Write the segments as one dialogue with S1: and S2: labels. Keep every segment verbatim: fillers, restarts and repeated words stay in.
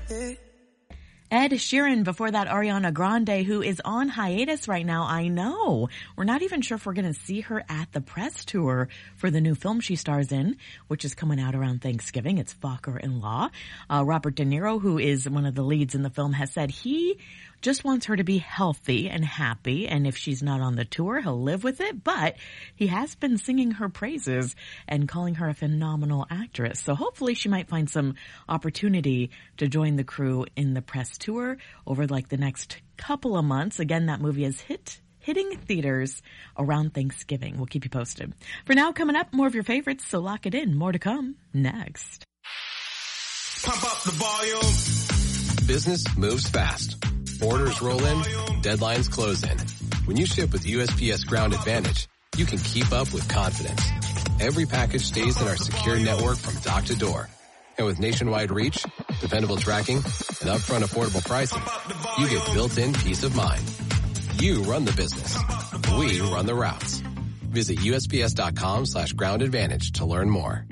S1: Ed Sheeran, before that Ariana Grande, who is on hiatus right now. I know. We're not even sure if we're going to see her at the press tour for the new film she stars in, which is coming out around Thanksgiving. It's Father-in-Law. Uh, Robert De Niro, who is one of the leads in the film, has said he just wants her to be healthy and happy, and if she's not on the tour, he'll live with it, but he has been singing her praises and calling her a phenomenal actress. So hopefully she might find some opportunity to join the crew in the press tour over like the next couple of months. Again, that movie is hit hitting theaters around Thanksgiving. We'll keep you posted. For now, coming up, more of your favorites, so lock it in. More to come next.
S2: Pump up the volume.
S3: Business moves fast. Orders roll in, deadlines close in. When you ship with U S P S Ground Advantage, you can keep up with confidence. Every package stays in our secure network from dock to door. And with nationwide reach, dependable tracking, and upfront affordable pricing, you get built-in peace of mind. You run the business. We run the routes. Visit USPS.com slash ground advantage to learn more.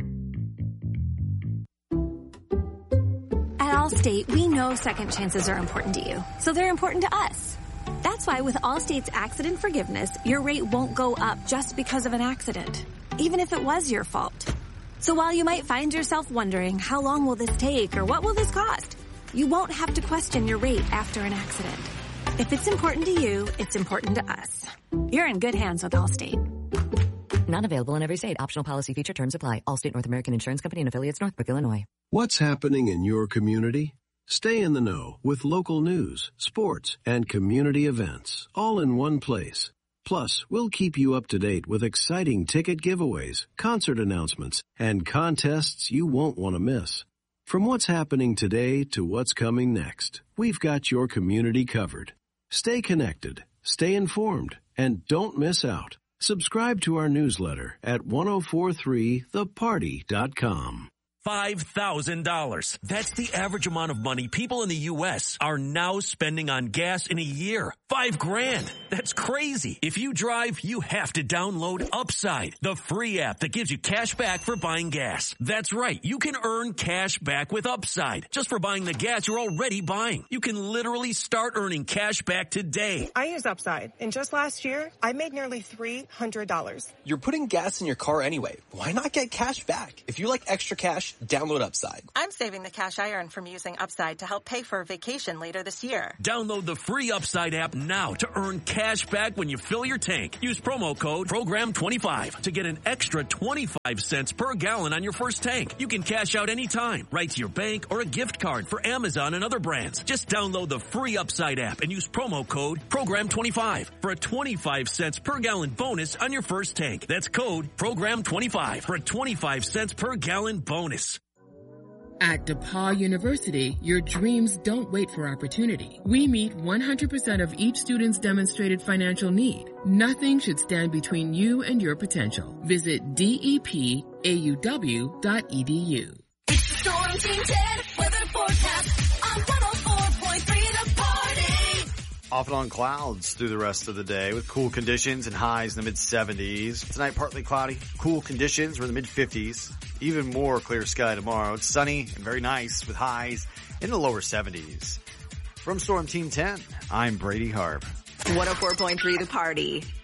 S4: At Allstate, we know second chances are important to you, so they're important to us. That's why with Allstate's accident forgiveness, your rate won't go up just because of an accident, even if it was your fault. So while you might find yourself wondering, how long will this take or what will this cost? You won't have to question your rate after an accident. If it's important to you, it's important to us. You're in good hands with Allstate.
S5: Not available in every state. Optional policy feature terms apply. Allstate North American Insurance Company and affiliates, Northbrook, Illinois.
S6: What's happening in your community? Stay in the know with local news, sports, and community events, all in one place. Plus, we'll keep you up to date with exciting ticket giveaways, concert announcements, and contests you won't want to miss. From what's happening today to what's coming next, we've got your community covered. Stay connected, stay informed, and don't miss out. Subscribe to our newsletter at ten forty-three the party dot com.
S7: five thousand dollars. That's the average amount of money people in the U S are now spending on gas in a year. Five grand. That's crazy. If you drive, you have to download Upside, the free app that gives you cash back for buying gas. That's right. You can earn cash back with Upside just for buying the gas you're already buying. You can literally start earning cash back today.
S8: I use Upside, and just last year, I made nearly three hundred dollars.
S9: You're putting gas in your car anyway. Why not get cash back? If you like extra cash, download Upside.
S10: I'm saving the cash I earn from using Upside to help pay for a vacation later this year.
S7: Download the free Upside app now to earn cash back when you fill your tank. Use promo code program twenty-five to get an extra twenty-five cents per gallon on your first tank. You can cash out anytime, right to your bank or a gift card for Amazon and other brands. Just download the free Upside app and use promo code program twenty-five for a twenty-five cents per gallon bonus on your first tank. That's code program twenty-five for a twenty-five cents per gallon bonus.
S11: At DePaul University, your dreams don't wait for opportunity. We meet one hundred percent of each student's demonstrated financial need. Nothing should stand between you and your potential. Visit D E P A U W dot E D U.
S12: It's the Storm Team ten weather forecast on one oh four point three The Party.
S13: Off and on clouds through the rest of the day with cool conditions and highs in the mid seventies. Tonight, partly cloudy. Cool conditions. We're in the mid fifties. Even more clear sky tomorrow. It's sunny and very nice with highs in the lower seventies. From Storm Team ten, I'm Brady Harp.
S14: one oh four point three The Party.